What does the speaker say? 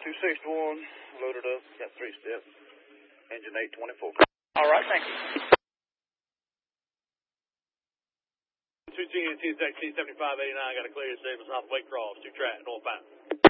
261, loaded up, got 3 steps, engine 824. All right, thank you. 210 T-Sec T7589, got a clear statement off Waycross, 2 track, northbound.